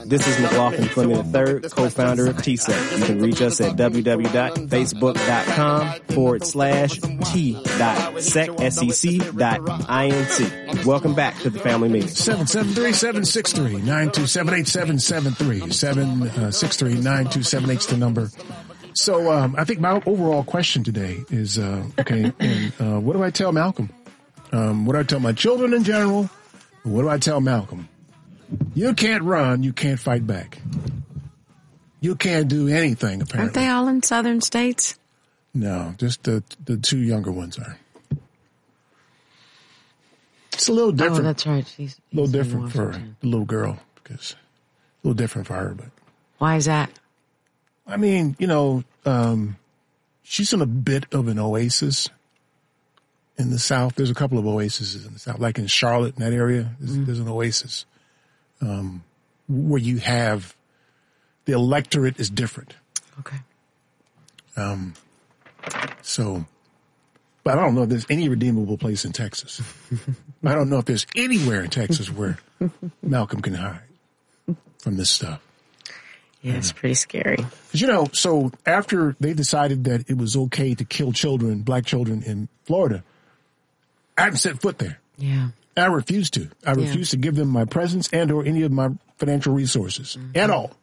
This is McLaughlin Fleming III, co-founder of TSEC. You can reach us at www.facebook.com/t.sec.inc. Welcome back to the family meeting. 773-763-9278, is the number. So I think my overall question today is, what do I tell Malcolm? What do I tell my children in general? What do I tell Malcolm? You can't run. You can't fight back. You can't do anything, apparently. Aren't they all in southern states? No, just the two younger ones are. It's a little different. Oh, that's right. He's a little different for the little girl, because a little different for her. But why is that? I mean, she's in a bit of an oasis in the South. There's a couple of oases in the South, like in Charlotte, in that area. There's an oasis where you have the electorate is different. Okay. But I don't know if there's any redeemable place in Texas. I don't know if there's anywhere in Texas where Malcolm can hide from this stuff. Yeah, it's pretty scary. So after they decided that it was okay to kill children, black children in Florida, I haven't set foot there. Yeah. I refuse to. I refuse to give them my presence and or any of my financial resources at all.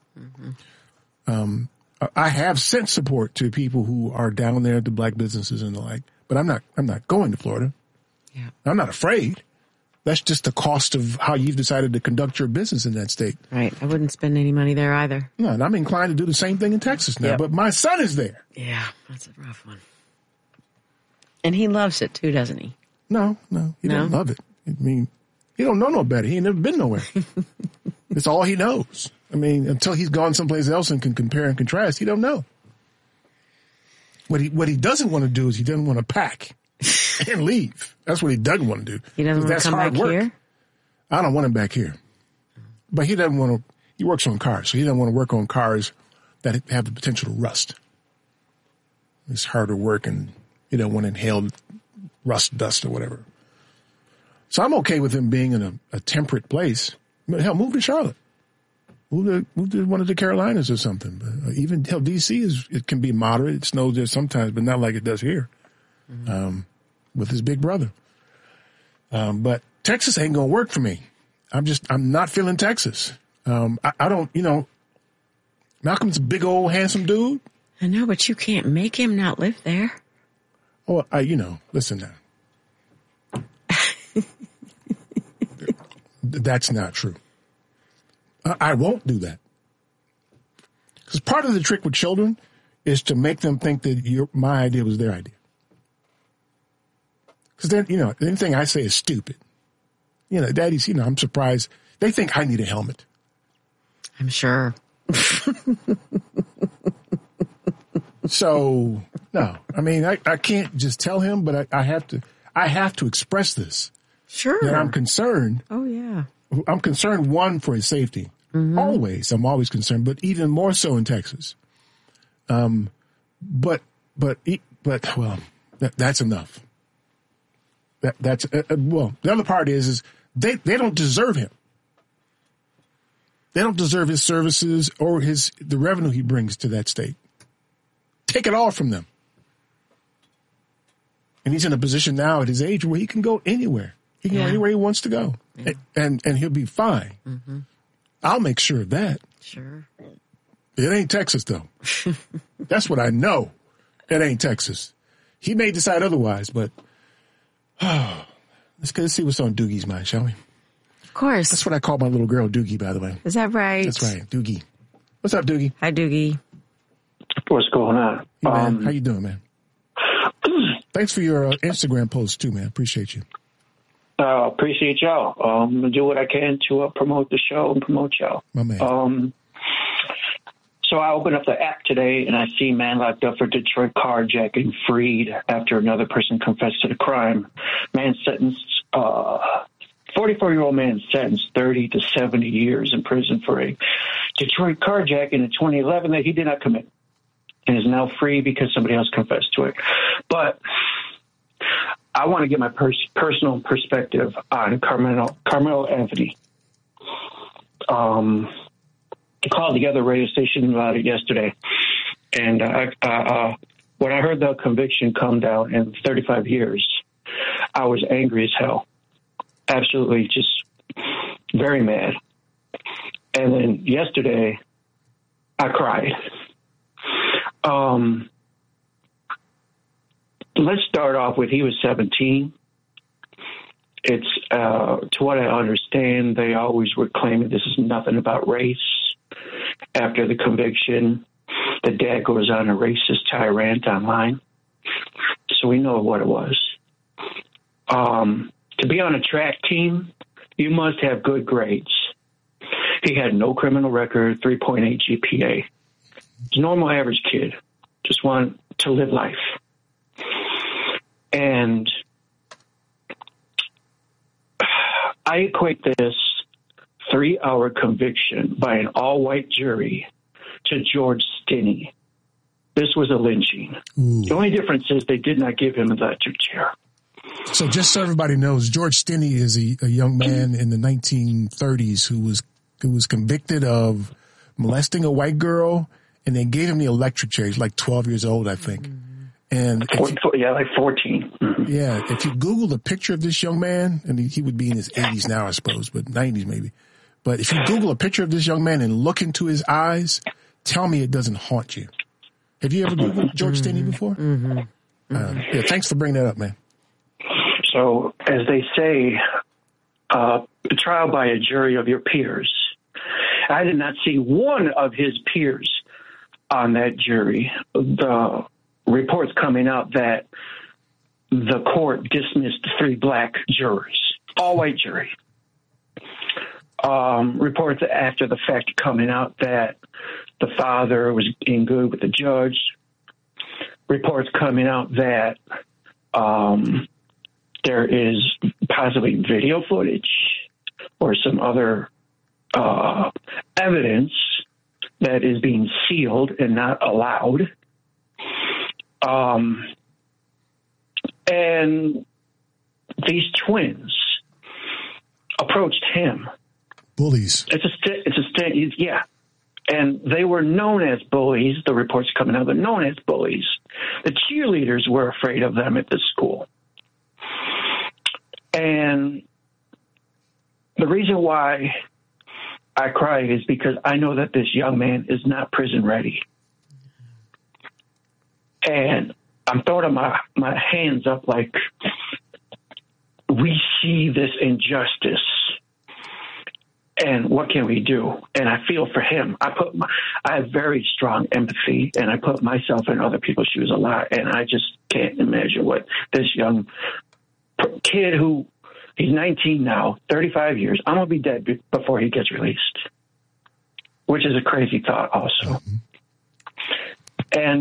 I have sent support to people who are down there, the black businesses and the like, but I'm not going to Florida. Yeah. I'm not afraid. That's just the cost of how you've decided to conduct your business in that state. Right. I wouldn't spend any money there either. No, and I'm inclined to do the same thing in Texas now, but my son is there. Yeah, that's a rough one. And he loves it too, doesn't he? No, he doesn't love it. I mean, he don't know no better. He ain't never been nowhere. It's all he knows. I mean, until he's gone someplace else and can compare and contrast, he don't know. What he doesn't want to do is he doesn't want to pack and leave. That's what he doesn't want to do. He doesn't want to come back here? I don't want him back here. But he doesn't want to, he works on cars, so he doesn't want to work on cars that have the potential to rust. It's harder work and he doesn't want to inhale rust dust or whatever. So I'm okay with him being in a temperate place. But hell, move to Charlotte. Move to one of the Carolinas or something. But even D.C. it can be moderate. It snows there sometimes, but not like it does here. With his big brother. But Texas ain't gonna work for me. I'm not feeling Texas. I don't, Malcolm's a big old handsome dude. I know, but you can't make him not live there. Oh, listen now. That's not true. I won't do that. Because part of the trick with children is to make them think that my idea was their idea. Because then, anything I say is stupid. Daddy's, I'm surprised. They think I need a helmet. I'm sure. So, no. I mean, I can't just tell him, but I have to express this. Sure. That I'm concerned. Oh, yeah. I'm concerned, one, for his safety. Always. I'm always concerned, but even more so in Texas. But that's enough. That's the other part is they don't deserve him. They don't deserve his services or the revenue he brings to that state. Take it all from them. And he's in a position now at his age where he can go anywhere. He can go anywhere he wants to go. Yeah. And he'll be fine. I'll make sure of that. Sure. It ain't Texas, though. That's what I know. It ain't Texas. He may decide otherwise, but let's see what's on Doogie's mind, shall we? Of course. That's what I call my little girl, Doogie, by the way. Is that right? That's right, Doogie. What's up, Doogie? Hi, Doogie. What's going on? Hey, man. How you doing, man? Thanks for your Instagram post, too, man. Appreciate you. Appreciate y'all. I'm going to do what I can to promote the show and promote y'all. My man. So I opened up the app today, and I see man locked up for Detroit carjacking freed after another person confessed to the crime. Man sentenced, 44-year-old man sentenced 30 to 70 years in prison for a Detroit carjacking in 2011 that he did not commit, and is now free because somebody else confessed to it. But I want to get my personal perspective on Carmelo Anthony. called the other radio station about it yesterday, and when I heard the conviction come down in 35 years, I was angry as hell. Absolutely just very mad. And then yesterday, I cried. Let's start off with he was 17. It's, to what I understand, they always were claiming this is nothing about race. After the conviction, the dad goes on a racist tirade online. So we know what it was. To be on a track team, you must have good grades. He had no criminal record, 3.8 GPA. He's a normal average kid. Just wanted to live life. And I equate this 3-hour conviction by an all-white jury to George Stinney. This was a lynching. Ooh. The only difference is they did not give him an electric chair. So just so everybody knows, George Stinney is a young man in the 1930s who was convicted of molesting a white girl, and they gave him the electric chair. He's like 12 years old, I think. And like 14. Mm-hmm. Yeah, if you Google a picture of this young man, and he would be in his 80s now, I suppose, but 90s maybe. But if you Google a picture of this young man and look into his eyes, tell me it doesn't haunt you. Have you ever Googled George Stinney before? Mm-hmm. Yeah, thanks for bringing that up, man. So, as they say, a trial by a jury of your peers. I did not see one of his peers on that jury. The reports coming out that the court dismissed 3 black jurors, all white jury. Reports after the fact coming out that the father was in good with the judge. Reports coming out that there is possibly video footage or some other evidence that is being sealed and not allowed. And these twins approached him. Bullies. Yeah. And they were known as bullies. The reports coming out, they're known as bullies. The cheerleaders were afraid of them at the school. And the reason why I cried is because I know that this young man is not prison ready. And I'm throwing my hands up like, we see this injustice. And what can we do? And I feel for him. I have very strong empathy, and I put myself in other people's shoes a lot. And I just can't imagine what this young kid who he's 19 now, 35 years. I'm going to be dead before he gets released, which is a crazy thought also. And,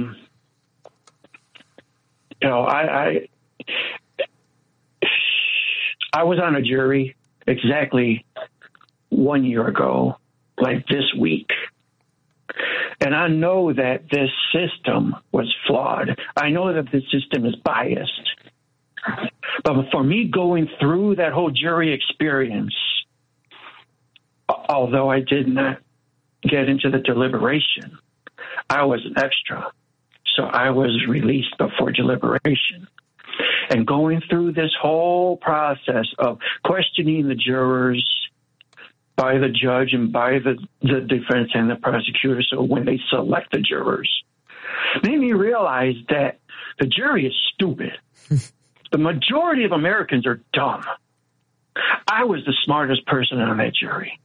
I was on a jury exactly 1 year ago, like this week. And I know that this system was flawed. I know that this system is biased. But for me going through that whole jury experience, although I did not get into the deliberation, I was an extra. So I was released before deliberation. And going through this whole process of questioning the jurors by the judge and by the defense and the prosecutor, so when they select the jurors, made me realize that the jury is stupid. The majority of Americans are dumb. I was the smartest person on that jury.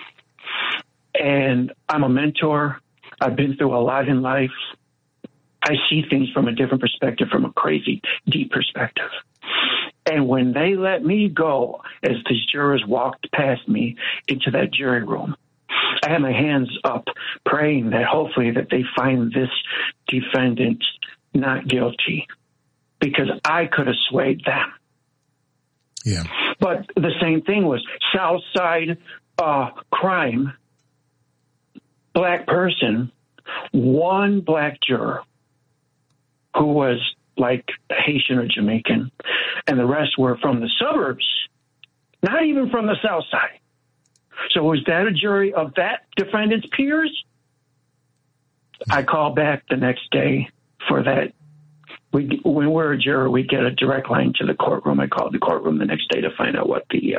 And I'm a mentor. I've been through a lot in life. I see things from a different perspective, from a crazy, deep perspective. And when they let me go, as these jurors walked past me into that jury room, I had my hands up praying that hopefully that they find this defendant not guilty, because I could have swayed them. Yeah. But the same thing was Southside crime, black person, one black juror who was like Haitian or Jamaican, and the rest were from the suburbs, not even from the South Side. So was that a jury of that defendant's peers? I called back the next day for that. When we're a juror, we get a direct line to the courtroom. I called the courtroom the next day to find out what the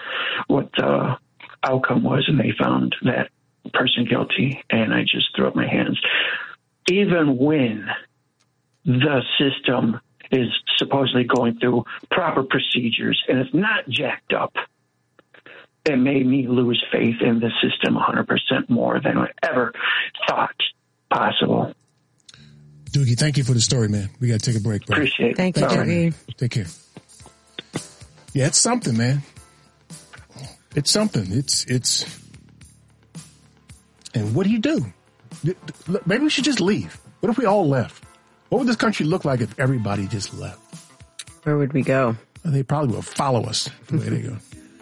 outcome was, and they found that person guilty, and I just threw up my hands. Even when the system is supposedly going through proper procedures and it's not jacked up, it made me lose faith in the system 100% more than I ever thought possible. Doogie, thank you for the story, man. We got to take a break, bro. Appreciate it. Thank you, Doogie. Take care. Yeah, it's something, man. It's something. It's. And what do you do? Maybe we should just leave. What if we all left? What would this country look like if everybody just left? Where would we go? They probably will follow us the way they go.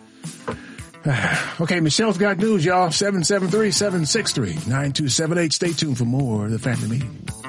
Okay, Michelle's got news, y'all. 773-763-9278. Stay tuned for more of the Family Meeting.